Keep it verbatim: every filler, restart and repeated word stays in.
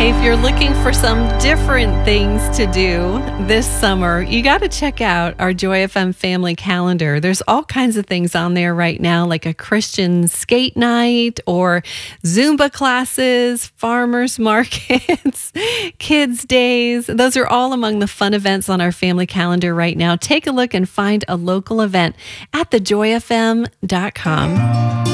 Hey, if you're looking for some different things to do this summer, you got to check out our Joy F M family calendar. There's all kinds of things on there right now, like a Christian skate night or Zumba classes, farmers markets, kids' days. Those are all among the fun events on our family calendar right now. Take a look and find a local event at the joy f m dot com.